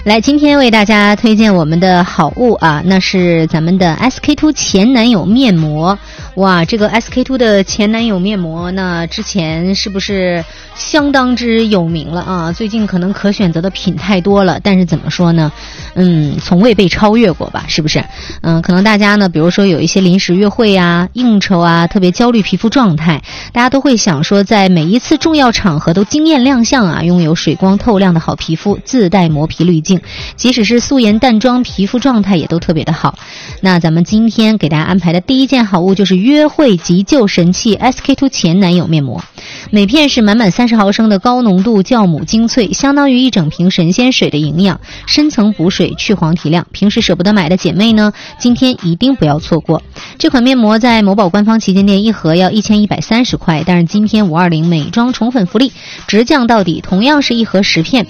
来，今天为大家推荐我们的好物啊，那是咱们的 SK-II 前男友面膜。哇，这个 SK-II 的前男友面膜呢，之前是不是相当之有名了啊？最近可能可选择的品太多了，但是怎么说呢？从未被超越过吧，是不是？可能大家呢，比如说有一些临时约会啊、应酬啊，特别焦虑皮肤状态，大家都会想说，在每一次重要场合都惊艳亮相啊，拥有水光透亮的好皮肤，自带磨皮滤镜，即使是素颜淡妆，皮肤状态也都特别的好。那咱们今天给大家安排的第一件好物就是约会急救神器 SK-II 前男友面膜。每片是满满30毫升的高浓度酵母精粹，相当于一整瓶神仙水的营养，深层补水，去黄提亮。平时舍不得买的姐妹呢，今天一定不要错过。这款面膜在某宝官方旗舰店一盒要1130块，但是今天520美妆宠粉福利直降到底，同样是一盒10片，